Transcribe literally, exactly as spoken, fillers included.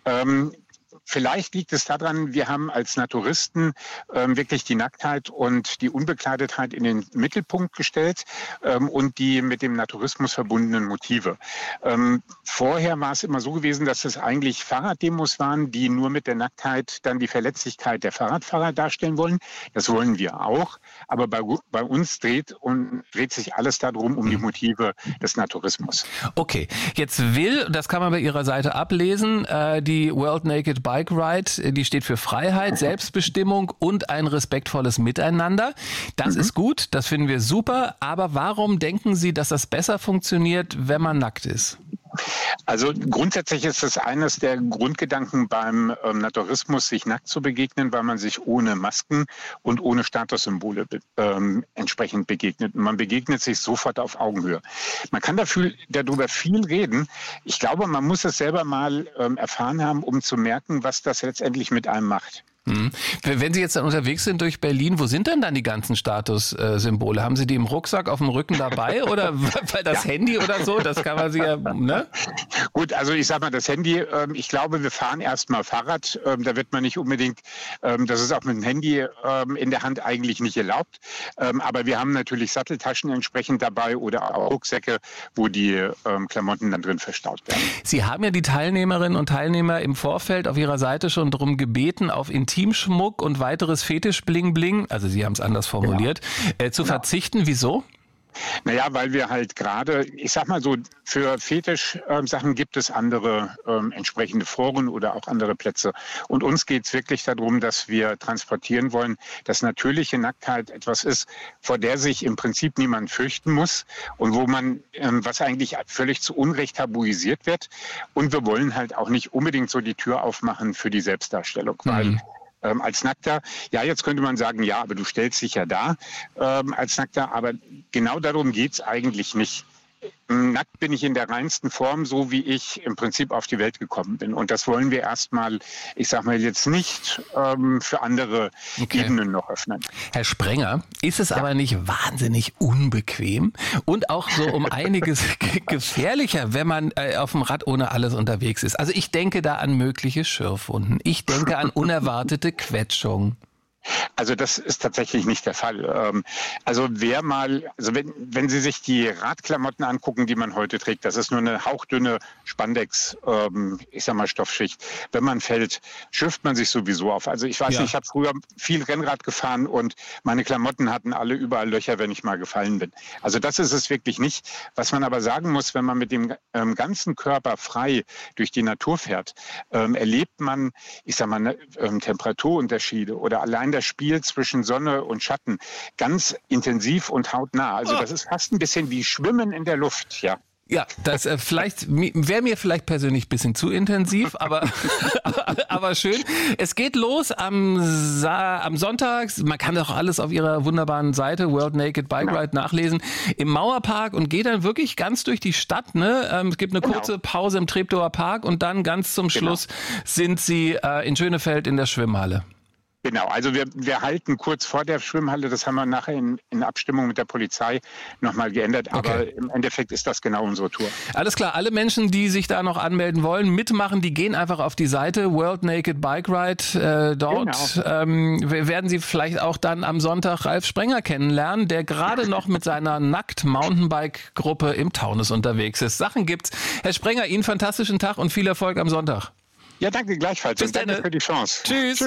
Ähm, Vielleicht liegt es daran, wir haben als Naturisten ähm, wirklich die Nacktheit und die Unbekleidetheit in den Mittelpunkt gestellt ähm, und die mit dem Naturismus verbundenen Motive. Ähm, vorher war es immer so gewesen, dass es eigentlich Fahrraddemos waren, die nur mit der Nacktheit dann die Verletzlichkeit der Fahrradfahrer darstellen wollen. Das wollen wir auch. Aber bei, bei uns dreht, und dreht sich alles darum, um die Motive des Naturismus. Okay, jetzt will, das kann man bei Ihrer Seite ablesen, äh, die World Naked Bike Ride, die steht für Freiheit, Selbstbestimmung und ein respektvolles Miteinander. Das mhm. ist gut, das finden wir super. Aber warum denken Sie, dass das besser funktioniert, wenn man nackt ist? Also grundsätzlich ist es eines der Grundgedanken beim ähm, Naturismus, sich nackt zu begegnen, weil man sich ohne Masken und ohne Statussymbole be- ähm, entsprechend begegnet. Und man begegnet sich sofort auf Augenhöhe. Man kann dafür, darüber viel reden. Ich glaube, man muss es selber mal ähm, erfahren haben, um zu merken, was das letztendlich mit einem macht. Hm. Wenn Sie jetzt dann unterwegs sind durch Berlin, wo sind denn dann die ganzen Statussymbole? Haben Sie die im Rucksack auf dem Rücken dabei oder weil das ja. Handy oder so? Das kann man sich ja, ne? Gut, also ich sag mal, das Handy, ähm, ich glaube, wir fahren erstmal Fahrrad. Ähm, da wird man nicht unbedingt, ähm, das ist auch mit dem Handy ähm, in der Hand eigentlich nicht erlaubt. Ähm, aber wir haben natürlich Satteltaschen entsprechend dabei oder auch Rucksäcke, wo die ähm, Klamotten dann drin verstaut werden. Sie haben ja die Teilnehmerinnen und Teilnehmer im Vorfeld auf Ihrer Seite schon darum gebeten, auf Intimschmuck und weiteres Fetisch-Bling-Bling, also Sie haben es anders formuliert, genau. äh, zu genau. verzichten. Wieso? Naja, weil wir halt gerade, ich sag mal so, für Fetisch-Sachen gibt es andere ähm, entsprechende Foren oder auch andere Plätze. Und uns geht es wirklich darum, dass wir transportieren wollen, dass natürliche Nacktheit etwas ist, vor der sich im Prinzip niemand fürchten muss und wo man, ähm, was eigentlich völlig zu Unrecht tabuisiert wird. Und wir wollen halt auch nicht unbedingt so die Tür aufmachen für die Selbstdarstellung, mhm. weil Ähm, als Nackter, ja, jetzt könnte man sagen, ja, aber du stellst dich ja da ähm, als Nackter, aber genau darum geht's eigentlich nicht. Nackt bin ich in der reinsten Form, so wie ich im Prinzip auf die Welt gekommen bin. Und das wollen wir erstmal, ich sag mal jetzt nicht ähm, für andere okay. Ebenen noch öffnen. Herr Sprenger, ist es ja. aber nicht wahnsinnig unbequem und auch so um einiges g- gefährlicher, wenn man äh, auf dem Rad ohne alles unterwegs ist? Also ich denke da an mögliche Schürfwunden. Ich denke an unerwartete Quetschungen. Also das ist tatsächlich nicht der Fall. Also wer mal, also wenn, wenn Sie sich die Radklamotten angucken, die man heute trägt, das ist nur eine hauchdünne Spandex, ich sag mal Stoffschicht. Wenn man fällt, schürft man sich sowieso auf. Also ich weiß ja. nicht, ich habe früher viel Rennrad gefahren und meine Klamotten hatten alle überall Löcher, wenn ich mal gefallen bin. Also das ist es wirklich nicht. Was man aber sagen muss, wenn man mit dem ähm, ganzen Körper frei durch die Natur fährt, ähm, erlebt man, ich sag mal, ne, ähm, Temperaturunterschiede oder allein das Spiel zwischen Sonne und Schatten ganz intensiv und hautnah. Also das ist fast ein bisschen wie Schwimmen in der Luft, ja. Ja, das äh, vielleicht wäre mir vielleicht persönlich ein bisschen zu intensiv, aber, aber aber schön. Es geht los am Sa- am Sonntag. Man kann doch alles auf ihrer wunderbaren Seite World Naked Bike Ride genau. nachlesen im Mauerpark und geht dann wirklich ganz durch die Stadt. Ne, ähm, es gibt eine genau. kurze Pause im Treptower Park und dann ganz zum Schluss genau. sind sie äh, in Schönefeld in der Schwimmhalle. Genau, also wir, wir halten kurz vor der Schwimmhalle, das haben wir nachher in, in Abstimmung mit der Polizei nochmal geändert, aber okay. im Endeffekt ist das genau unsere Tour. Alles klar, alle Menschen, die sich da noch anmelden wollen, mitmachen, die gehen einfach auf die Seite World Naked Bike Ride. Äh, dort genau. ähm, werden Sie vielleicht auch dann am Sonntag Ralf Sprenger kennenlernen, der gerade noch mit seiner Nackt-Mountainbike-Gruppe im Taunus unterwegs ist. Sachen gibt's. Herr Sprenger, Ihnen fantastischen Tag und viel Erfolg am Sonntag. Ja, danke gleichfalls Bis und danke dann. für die Chance. Tschüss. Tschüss.